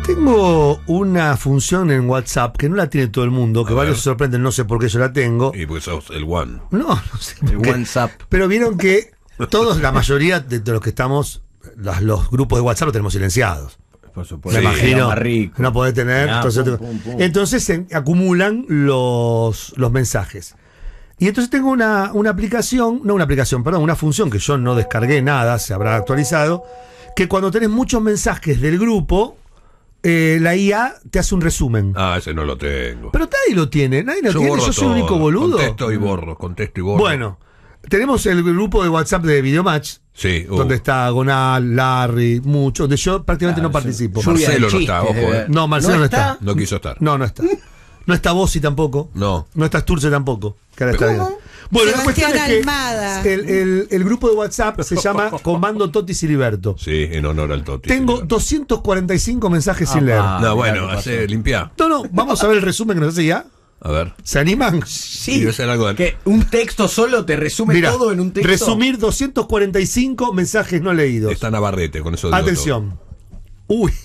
Tengo una función en WhatsApp que no la tiene todo el mundo, que varios se sorprenden, no sé por qué yo la tengo. Y pues sos el One. No sé por El qué. WhatsApp. Pero vieron que todos, la mayoría de los que estamos, los grupos de WhatsApp los tenemos silenciados. Por supuesto. Me imagino, Más rico. no podés tener. Ah, Entonces, pum, pum. entonces se acumulan los mensajes. Y entonces tengo una aplicación, una función que yo no descargué nada, se habrá actualizado, que cuando tenés muchos mensajes del grupo, la IA te hace un resumen. Ah, ese no lo tengo. Pero nadie lo tiene, Yo borro yo soy el todo. único boludo. Contesto y borro. Bueno, tenemos el grupo de WhatsApp de Videomatch, Sí, donde está Gonal, Larry, muchos, donde yo prácticamente no participo. lluvia de Marcelo no está, chistes, ojo, No, Marcelo no está. No quiso estar. No está. No está Bossi tampoco. No. No está Sturce tampoco. Que ahora está ¿Cómo? bien. Bueno, la cuestión Sebastián es que Almada. el grupo de WhatsApp se llama Comando Totti Siliberto. Sí, en honor al Toti. Tengo señor. 245 mensajes sin leer. No, bueno, Mirá, hace limpiar. No, vamos a ver el resumen que nos hace ya. A ver. ¿Se animan? Sí. Debe ser algo de- Que un texto solo te resume Mira, todo en un texto. resumir 245 mensajes no leídos. Está Navarrete, con eso digo Atención. Uy,